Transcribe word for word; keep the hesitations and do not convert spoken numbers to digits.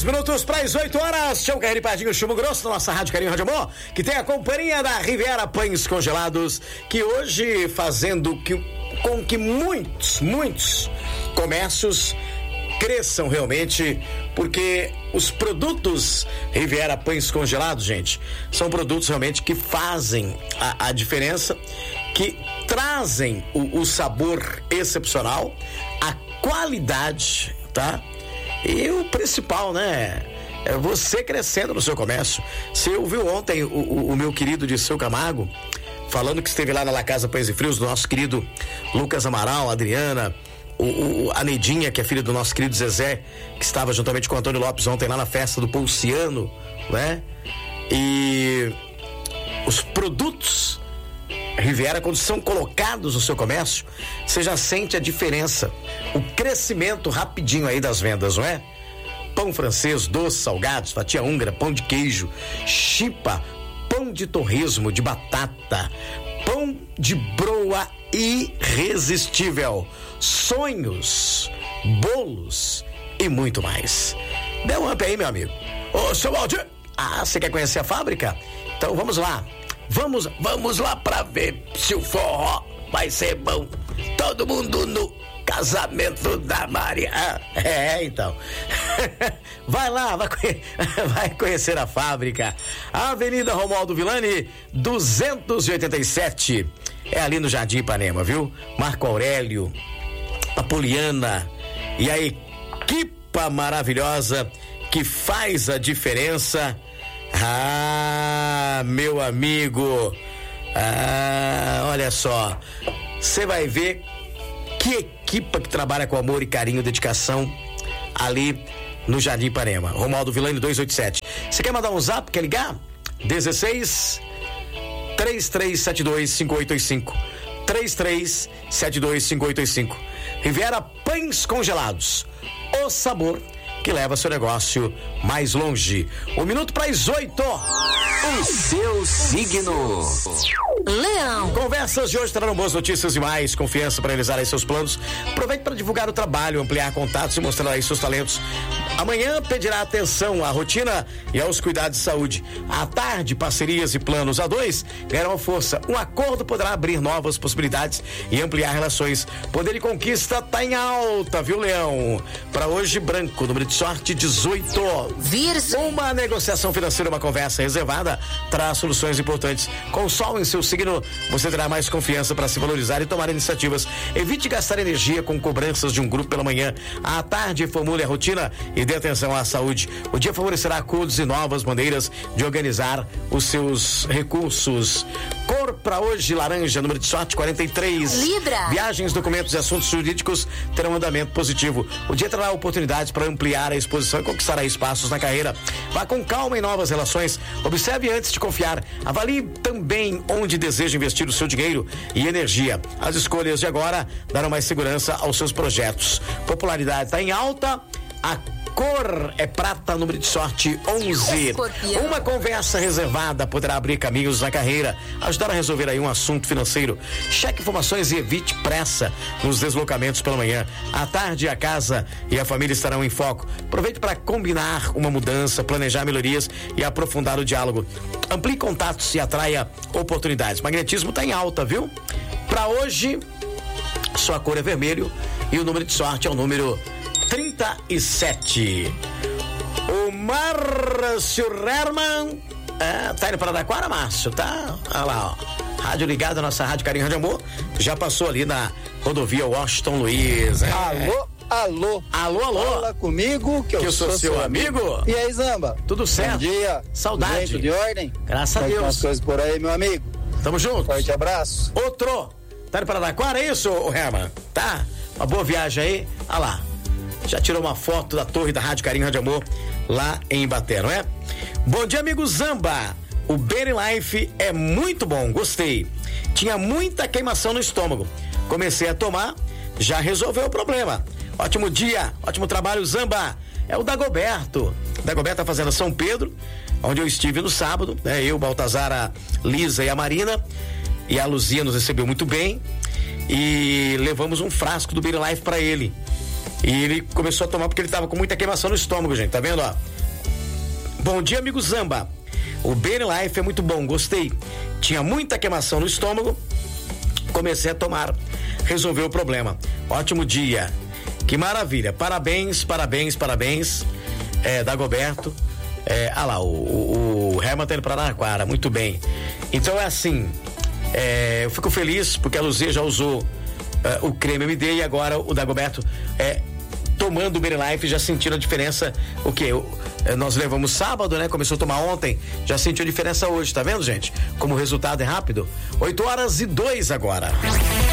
minutos para as oito horas. Chão Carreiro e Pardinho, Chumbo Grosso, nossa Rádio Carinho Rádio Amor, que tem a companhia da Riviera Pães Congelados, que hoje fazendo que, com que muitos, muitos comércios cresçam realmente, porque os produtos Riviera Pães Congelados, gente, são produtos realmente que fazem a, a diferença, que trazem o, o sabor excepcional, a qualidade, tá? E o principal, né? É você crescendo no seu comércio. Você ouviu ontem o, o, o meu querido Dirceu Camargo falando que esteve lá na La Casa Pães e Frios, do nosso querido Lucas Amaral, Adriana, o, o, a Neidinha, que é filha do nosso querido Zezé, que estava juntamente com o Antônio Lopes ontem lá na festa do Pulciano, né? E os produtos Riviera, quando são colocados no seu comércio, você já sente a diferença, o crescimento rapidinho aí das vendas, não é? Pão francês, doces, salgados, fatia húngara, pão de queijo, chipa, pão de torresmo, de batata, pão de broa irresistível, sonhos, bolos e muito mais. Dê um up aí, meu amigo. Ô, seu Valdir, ah, você quer conhecer a fábrica? Então vamos lá. Vamos, vamos lá pra ver se o forró vai ser bom. Todo mundo no casamento da Maria. Ah, é, então. Vai lá, vai, conhe- vai conhecer a fábrica. Avenida Romualdo Villani, duzentos e oitenta e sete. É ali no Jardim Ipanema, viu? Marco Aurélio, a Poliana e a equipa maravilhosa que faz a diferença. Ah, meu amigo, ah, olha só, você vai ver que equipa que trabalha com amor e carinho, dedicação ali no Jardim Ipanema. Romualdo Villani duzentos e oitenta e sete. Você quer mandar um zap, quer ligar? dezesseis, três três sete dois, cinco oito oito cinco. três três sete dois, cinco oito oito cinco. Riviera Pães Congelados, o sabor que leva seu negócio mais longe. Um minuto para as oito. O seu signo. Leão. Conversas de hoje trarão boas notícias e mais confiança para realizar aí seus planos. Aproveite para divulgar o trabalho, ampliar contatos e mostrar aí seus talentos. Amanhã pedirá atenção à rotina e aos cuidados de saúde. À tarde, parcerias e planos a dois ganharão força. Um acordo poderá abrir novas possibilidades e ampliar relações. Poder de conquista tá em alta, viu, Leão? Para hoje, branco, número de sorte dezoito. Virgem. Uma negociação financeira, uma conversa reservada, traz soluções importantes. Com o sol em seu signo, você terá mais confiança para se valorizar e tomar iniciativas. Evite gastar energia com cobranças de um grupo pela manhã. À tarde, formule a rotina e dê atenção à saúde. O dia favorecerá acordos e novas maneiras de organizar os seus recursos. Cor para hoje, laranja, número de sorte quarenta e três. Libra. Viagens, documentos e assuntos jurídicos terão andamento positivo. O dia trará oportunidades para ampliar a exposição e conquistar aí espaços na carreira. Vá com calma em novas relações. Observe antes de confiar. Avalie também onde deseja investir o seu dinheiro e energia. As escolhas de agora darão mais segurança aos seus projetos. Popularidade está em alta. A cor é prata, número de sorte onze. Escorpião. Uma conversa reservada poderá abrir caminhos na carreira, ajudar a resolver aí um assunto financeiro. Cheque informações e evite pressa nos deslocamentos pela manhã. À tarde, a casa e a família estarão em foco. Aproveite para combinar uma mudança, planejar melhorias e aprofundar o diálogo. Amplie contatos e atraia oportunidades. Magnetismo está em alta, viu? Para hoje, sua cor é vermelho e o número de sorte é o número trinta e sete. O Márcio Herman é, tá indo para Araraquara, Márcio, tá? Olha lá, ó. Rádio ligada, nossa Rádio Carinho Rádio Amor, já passou ali na rodovia Washington Luiz. É. Alô, alô. Alô, alô. Fala comigo que, Que eu sou seu amigo. E aí, Zamba? Tudo certo? Bom dia. Saudade. Tudo de ordem? Graças a Como é que Deus. estão as coisas por aí, meu amigo? Tamo junto. Forte abraço. Outro. Tá indo para Araraquara, é isso, ô Herman? Tá? Uma boa viagem aí. Olha lá. Já tirou uma foto da torre da Rádio Carinho Rádio Amor lá em Ibaté, não é? Bom dia, amigo Zamba. O Berry Life é muito bom, gostei. Tinha muita queimação no estômago. Comecei a tomar, já resolveu o problema. Ótimo dia, ótimo trabalho, Zamba. É o Dagoberto. O Dagoberto tá fazendo São Pedro, onde eu estive no sábado, né? Eu, Baltazar, a Lisa e a Marina. E a Luzia nos recebeu muito bem. E levamos um frasco do Berry Life pra ele. E ele começou a tomar porque ele tava com muita queimação no estômago, gente, tá vendo, ó? Bom dia, amigo Zamba. O Benilife é muito bom, gostei. Tinha muita queimação no estômago, comecei a tomar, resolveu o problema. Ótimo dia, que maravilha. Parabéns, parabéns, parabéns. É, Dagoberto. É, ah lá, o, o, o Herman tá indo pra Araraquara, muito bem. Então é assim, é, eu fico feliz porque a Luzia já usou é, o creme M D e agora o Dagoberto é, tomando o Benilife, já sentindo a diferença. O que? Nós levamos sábado, né? Começou a tomar ontem, já sentiu a diferença hoje, tá vendo, gente? Como o resultado é rápido. oito horas e dois agora.